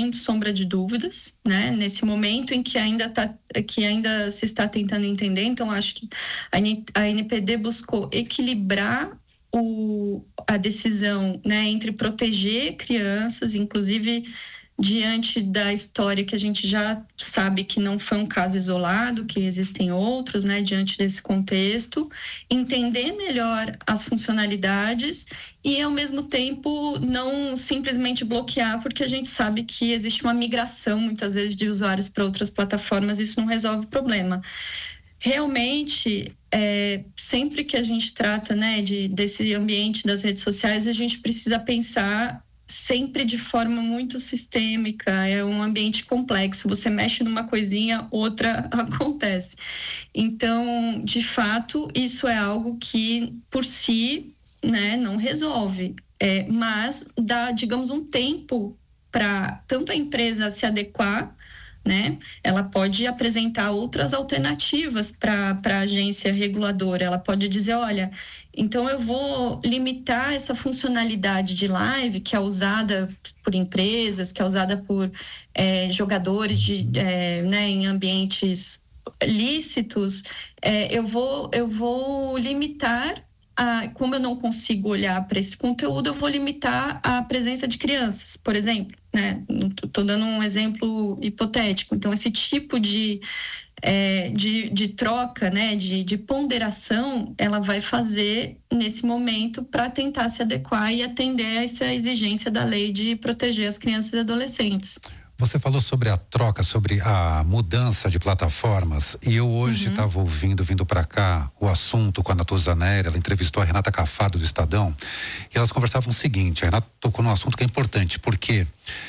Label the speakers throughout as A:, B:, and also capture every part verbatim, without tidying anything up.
A: sem sombra de dúvidas, né? Nesse momento em que ainda, tá, que ainda se está tentando entender, então acho que a N P D buscou equilibrar o, a decisão, né, entre proteger crianças, inclusive diante da história que a gente já sabe que não foi um caso isolado, que existem outros, né, diante desse contexto, entender melhor as funcionalidades e, ao mesmo tempo, não simplesmente bloquear, porque a gente sabe que existe uma migração, muitas vezes, de usuários para outras plataformas, e isso não resolve o problema. Realmente, é, sempre que a gente trata, né, de, desse ambiente das redes sociais, a gente precisa pensar sempre de forma muito sistêmica, é um ambiente complexo, você mexe numa coisinha, outra acontece. Então, de fato, isso é algo que, por si, né, não resolve, é, mas dá, digamos, um tempo para tanto a empresa se adequar, né? Ela pode apresentar outras alternativas para a agência reguladora. Ela pode dizer, olha, então eu vou limitar essa funcionalidade de live que é usada por empresas, que é usada por é, jogadores de, é, né, em ambientes lícitos. É, eu vou, eu vou limitar. Ah, como eu não consigo olhar para esse conteúdo, eu vou limitar a presença de crianças, por exemplo, né? Estou dando um exemplo hipotético. Então, esse tipo de, é, de, de troca, né? de, de ponderação, ela vai fazer nesse momento para tentar se adequar e atender a essa exigência da lei de proteger as crianças e adolescentes.
B: Você falou sobre a troca, sobre a mudança de plataformas, e eu hoje estava uhum. ouvindo, vindo para cá, o assunto com a Natuza Neri. Ela entrevistou a Renata Cafado do Estadão, e elas conversavam o seguinte, a Renata tocou num assunto que é importante, porque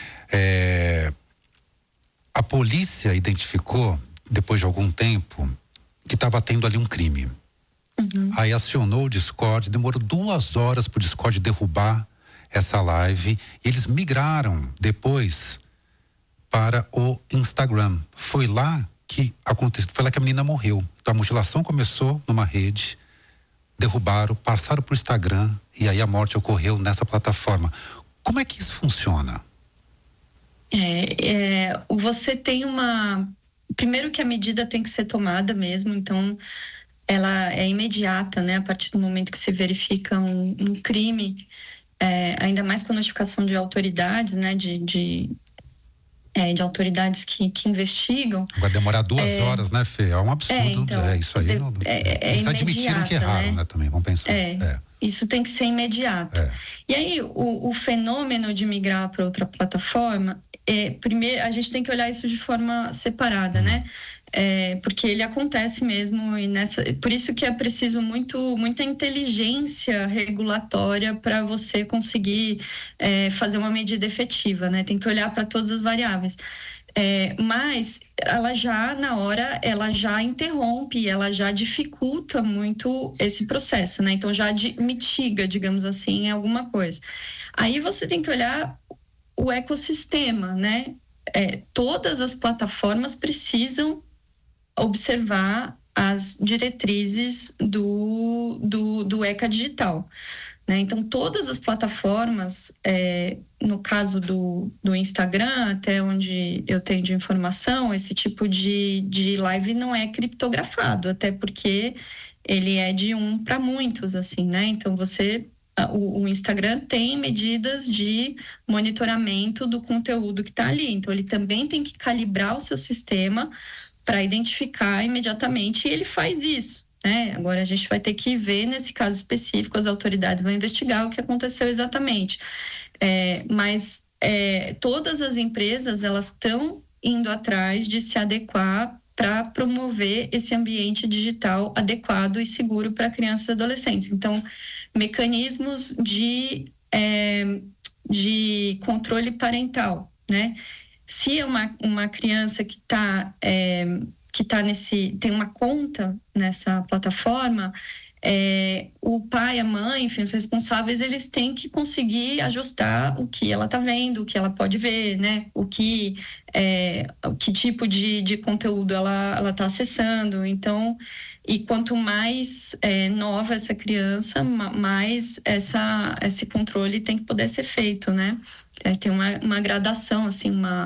B: é, a polícia identificou, depois de algum tempo, que estava tendo ali um crime. Uhum. Aí acionou o Discord, demorou duas horas para o Discord derrubar essa live, e eles migraram depois para o Instagram. Foi lá que aconteceu, foi lá que a menina morreu. Então a mutilação começou numa rede, derrubaram, passaram para o Instagram e aí a morte ocorreu nessa plataforma. Como é que isso funciona?
A: É, é, você tem uma... Primeiro que a medida tem que ser tomada mesmo, então ela é imediata, né? A partir do momento que se verifica um, um crime, é, ainda mais com notificação de autoridades, né? De... de É, de autoridades que, que investigam.
B: Vai demorar duas é, horas, né, Fê? É um absurdo.
A: É, então,
B: é isso aí.
A: De,
B: não,
A: é, é
B: eles admitiram que erraram, né? né? Também, vamos pensar.
A: É, é. Isso tem que ser imediato. É. E aí, o, o fenômeno de migrar para outra plataforma, é, primeiro, a gente tem que olhar isso de forma separada, hum. né? É, porque ele acontece mesmo, e nessa, por isso que é preciso muito, muita inteligência regulatória para você conseguir é, fazer uma medida efetiva, né? Tem que olhar para todas as variáveis. É, mas ela já, na hora, ela já interrompe, ela já dificulta muito esse processo, né? Então já de, mitiga, digamos assim, alguma coisa. Aí você tem que olhar o ecossistema, né? É, todas as plataformas precisam observar as diretrizes do, do, do ECA Digital, né? Então, todas as plataformas, é, no caso do, do Instagram, até onde eu tenho de informação, esse tipo de, de live não é criptografado, até porque ele é de um para muitos, assim, né? Então, você... O, o Instagram tem medidas de monitoramento do conteúdo que está ali, então ele também tem que calibrar o seu sistema para identificar imediatamente, e ele faz isso, né? Agora a gente vai ter que ver, nesse caso específico, as autoridades vão investigar o que aconteceu exatamente. É, mas é, todas as empresas, elas estão indo atrás de se adequar para promover esse ambiente digital adequado e seguro para crianças e adolescentes. Então, mecanismos de, é, de controle parental, né? Se é uma, uma criança que está é, que tá nesse, tem uma conta nessa plataforma, é, o pai, a mãe, enfim, os responsáveis, eles têm que conseguir ajustar o que ela está vendo, o que ela pode ver, né? O que, é, que tipo de, de conteúdo ela está acessando. Então, e quanto mais é, nova essa criança, mais essa, esse controle tem que poder ser feito, né? É, tem uma, uma gradação, assim, uma